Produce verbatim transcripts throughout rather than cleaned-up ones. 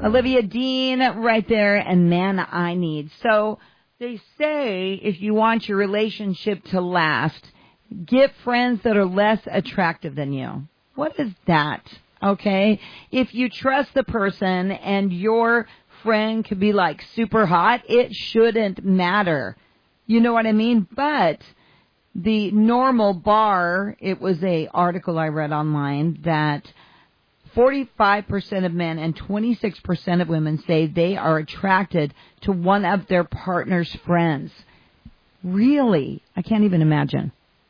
Olivia Dean right there, and Man I Need. So they say if you want your relationship to last, get friends that are less attractive than you. What is that? Okay? If you trust the person and your friend could be like super hot, it shouldn't matter. You know what I mean? But the normal bar, it was a article I read online that forty-five percent of men and twenty-six percent of women say they are attracted to one of their partner's friends. Really? I can't even imagine.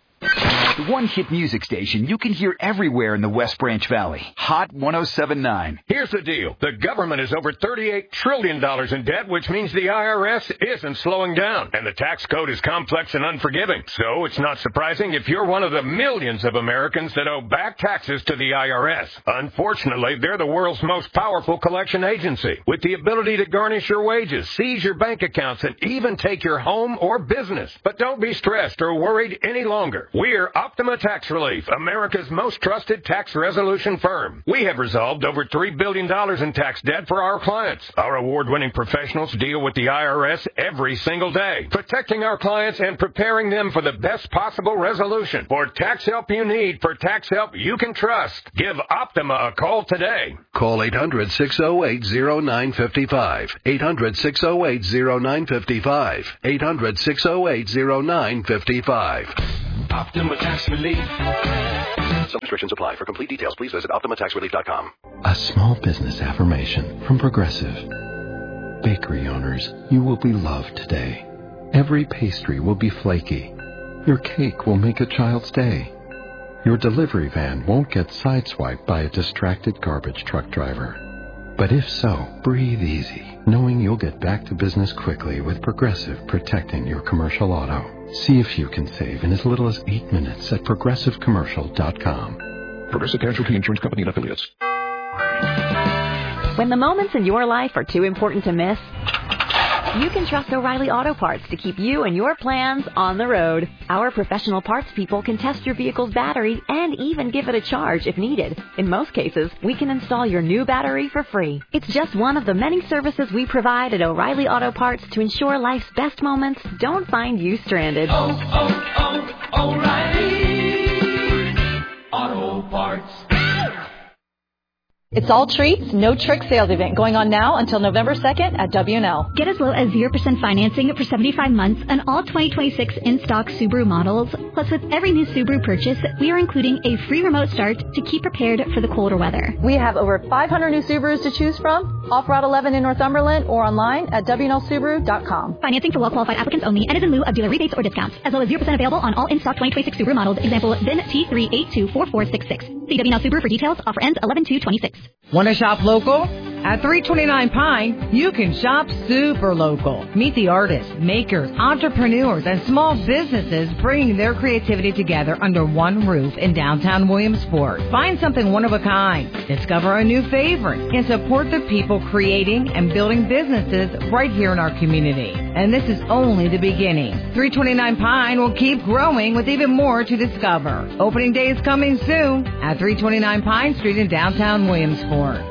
The one-hit music station you can hear everywhere in the West Branch Valley. Hot one oh seven point nine. Here's the deal. The government is over thirty-eight trillion dollars in debt, which means the I R S isn't slowing down. And the tax code is complex and unforgiving. So it's not surprising if you're one of the millions of Americans that owe back taxes to the I R S. Unfortunately, they're the world's most powerful collection agency, with the ability to garnish your wages, seize your bank accounts, and even take your home or business. But don't be stressed or worried any longer. We're Optima Tax Relief, America's most trusted tax resolution firm. We have resolved over three billion dollars in tax debt for our clients. Our award-winning professionals deal with the I R S every single day, protecting our clients and preparing them for the best possible resolution. For tax help you need, for tax help you can trust, give Optima a call today. Call eight hundred, six oh eight, oh nine five five. eight hundred, six oh eight, oh nine five five. eight hundred, six oh eight, oh nine five five. Optima Tax Relief. Some restrictions apply. For complete details, please visit optima tax relief dot com. A small business affirmation from Progressive. Bakery owners, you will be loved today. Every pastry will be flaky. Your cake will make a child's day. Your delivery van won't get sideswiped by a distracted garbage truck driver. But if so, breathe easy, knowing you'll get back to business quickly with Progressive protecting your commercial auto. See if you can save in as little as eight minutes at progressive commercial dot com. Progressive Casualty Insurance Company and Affiliates. When the moments in your life are too important to miss, you can trust O'Reilly Auto Parts to keep you and your plans on the road. Our professional parts people can test your vehicle's battery and even give it a charge if needed. In most cases, we can install your new battery for free. It's just one of the many services we provide at O'Reilly Auto Parts to ensure life's best moments don't find you stranded. Oh, oh, oh, O'Reilly Auto Parts. It's all treats, no trick sales event going on now until November second at W and L. Get as low as zero percent financing for seventy-five months on all twenty twenty-six in-stock Subaru models. Plus, with every new Subaru purchase, we are including a free remote start to keep prepared for the colder weather. We have over five hundred new Subarus to choose from, off Route eleven in Northumberland or online at W N L Subaru dot com. Financing for well-qualified applicants only and is in lieu of dealer rebates or discounts. As low as zero percent available on all in-stock twenty twenty-six Subaru models. Example, V I N T three eight two four four six six. See W N L Subaru for details. Offer ends eleven two twenty-six. Want to shop local? At three twenty-nine Pine, you can shop super local. Meet the artists, makers, entrepreneurs, and small businesses bringing their creativity together under one roof in downtown Williamsport. Find something one of a kind, discover a new favorite, and support the people creating and building businesses right here in our community. And this is only the beginning. three twenty-nine Pine will keep growing with even more to discover. Opening day is coming soon at three twenty-nine Pine Street in downtown Williamsport.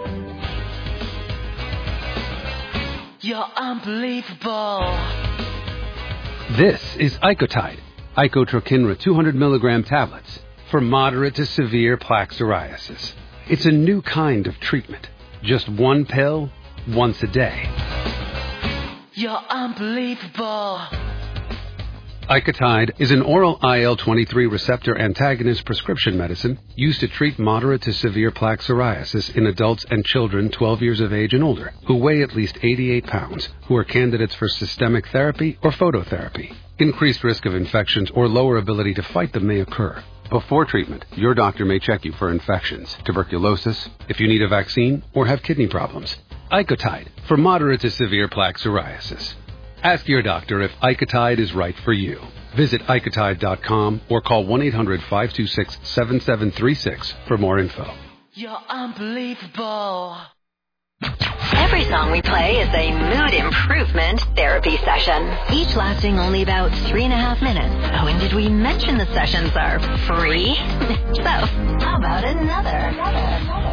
You're unbelievable. This is Icotide, Icotrokinra two hundred milligram tablets for moderate to severe plaque psoriasis. It's a new kind of treatment. Just one pill, once a day. You're unbelievable. Icotide is an oral I L twenty-three receptor antagonist prescription medicine used to treat moderate to severe plaque psoriasis in adults and children twelve years of age and older who weigh at least eighty-eight pounds, who are candidates for systemic therapy or phototherapy. Increased risk of infections or lower ability to fight them may occur. Before treatment, your doctor may check you for infections, tuberculosis, if you need a vaccine, or have kidney problems. Icotide for moderate to severe plaque psoriasis. Ask your doctor if Icotide is right for you. Visit Icotide dot com or call one eight hundred five two six seven seven three six for more info. You're unbelievable. Every song we play is a mood improvement therapy session, each lasting only about three and a half minutes. Oh, and did we mention the sessions are free? So, how about another? another, another.